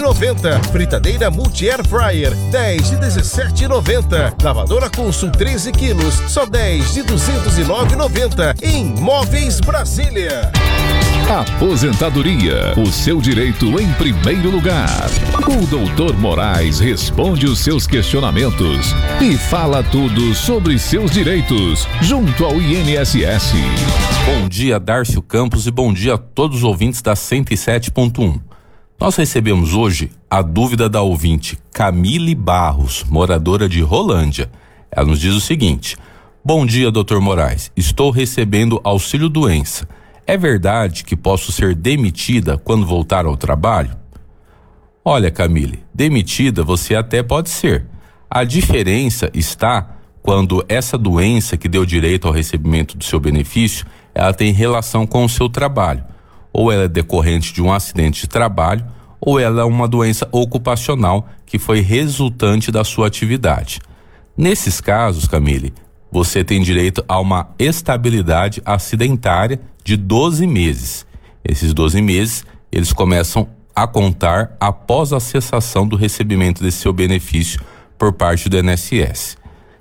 R$17,90. Fritadeira Multi Air Fryer, 10 de R$17,90. Lavadora Consul 13 quilos, só 10 de R$209,90. Em Móveis Brasília. Aposentadoria, o seu direito em primeiro lugar. O Dr. Moraes responde os seus questionamentos e fala tudo sobre seus direitos, junto ao INSS. Bom dia, Dárcio Campos, e bom dia a todos os ouvintes da 107.1. Nós recebemos hoje a dúvida da ouvinte Camille Barros, moradora de Rolândia. Ela nos diz o seguinte: bom dia, Dr. Moraes, estou recebendo auxílio-doença. É verdade que posso ser demitida quando voltar ao trabalho? Olha, Camille, demitida você até pode ser. A diferença está quando essa doença que deu direito ao recebimento do seu benefício, ela tem relação com o seu trabalho. Ou ela é decorrente de um acidente de trabalho, ou ela é uma doença ocupacional que foi resultante da sua atividade. Nesses casos, Camille, você tem direito a uma estabilidade acidentária de 12 meses. Esses 12 meses, eles começam a contar após a cessação do recebimento desse seu benefício por parte do INSS.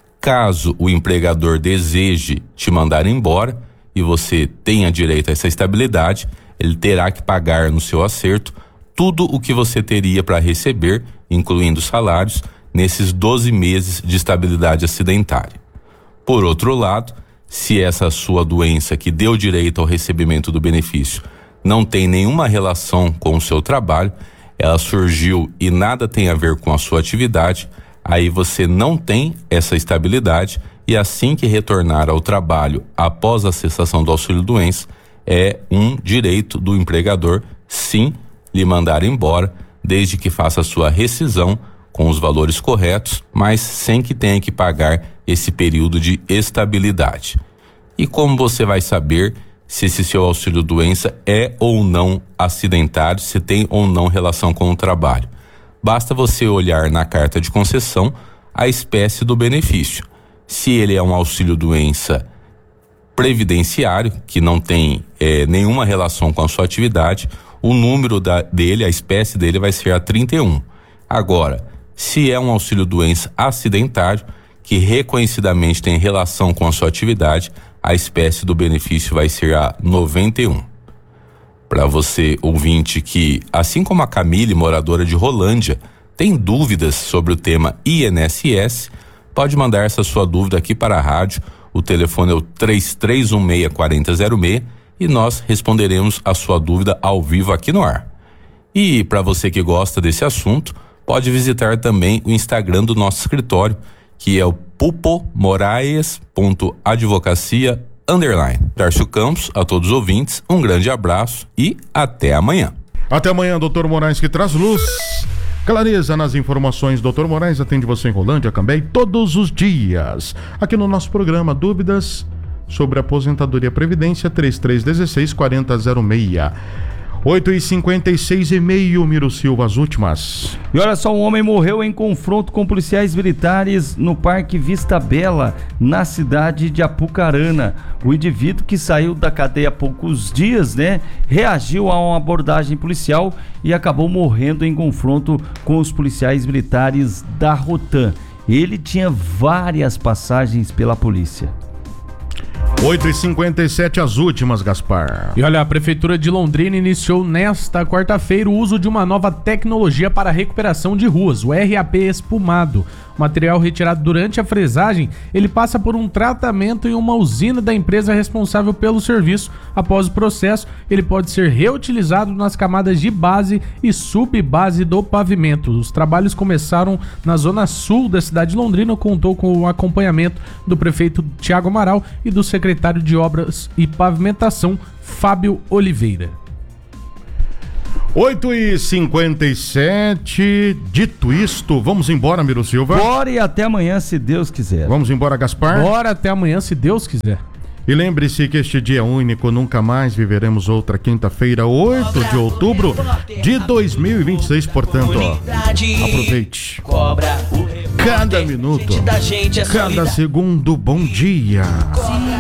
Caso o empregador deseje te mandar embora e você tenha direito a essa estabilidade, ele terá que pagar no seu acerto tudo o que você teria para receber, incluindo salários, nesses 12 meses de estabilidade acidentária. Por outro lado, se essa sua doença que deu direito ao recebimento do benefício não tem nenhuma relação com o seu trabalho, ela surgiu e nada tem a ver com a sua atividade, aí você não tem essa estabilidade e assim que retornar ao trabalho após a cessação do auxílio-doença, é um direito do empregador, sim, lhe mandar embora, desde que faça a sua rescisão com os valores corretos, mas sem que tenha que pagar esse período de estabilidade. E como você vai saber se esse seu auxílio-doença é ou não acidentário, se tem ou não relação com o trabalho? Basta você olhar na carta de concessão a espécie do benefício. Se ele é um auxílio-doença previdenciário, que não tem nenhuma relação com a sua atividade, o número dele, a espécie dele vai ser a 31. Agora, se é um auxílio-doença acidentário, que reconhecidamente tem relação com a sua atividade, a espécie do benefício vai ser a 91. Para você, ouvinte, que, assim como a Camille, moradora de Rolândia, tem dúvidas sobre o tema INSS, pode mandar essa sua dúvida aqui para a rádio. O telefone é o 3316-4006 e nós responderemos a sua dúvida ao vivo aqui no ar. E para você que gosta desse assunto, pode visitar também o Instagram do nosso escritório, que é o pupomoraes.advocacia_. Dárcio Campos, a todos os ouvintes, um grande abraço e até amanhã. Até amanhã, Dr. Moraes, que traz luz, clareza nas informações. Dr. Moraes atende você em Rolândia, Cambé, todos os dias. Aqui no nosso programa, dúvidas sobre aposentadoria e previdência, 3316-4006. 8h56, Miro Silva, as últimas. E olha só, um homem morreu em confronto com policiais militares no Parque Vista Bela, na cidade de Apucarana. O indivíduo, que saiu da cadeia há poucos dias, reagiu a uma abordagem policial e acabou morrendo em confronto com os policiais militares da Rotan. Ele tinha várias passagens pela polícia. 8h57, as últimas, Gaspar. E olha, a Prefeitura de Londrina iniciou nesta quarta-feira o uso de uma nova tecnologia para a recuperação de ruas, o RAP espumado. O material retirado durante a fresagem, ele passa por um tratamento em uma usina da empresa responsável pelo serviço. Após o processo, ele pode ser reutilizado nas camadas de base e subbase do pavimento. Os trabalhos começaram na zona sul da cidade de Londrina, contou com o acompanhamento do prefeito Thiago Amaral e do secretário de Obras e Pavimentação, Fábio Oliveira. 8h57, dito isto, vamos embora, Miro Silva? Bora, e até amanhã, se Deus quiser. Vamos embora, Gaspar? Bora, até amanhã, se Deus quiser. E lembre-se que este dia é único, nunca mais viveremos outra quinta-feira, 8 de outubro de 2026, portanto, aproveite cada minuto, cada segundo, bom dia.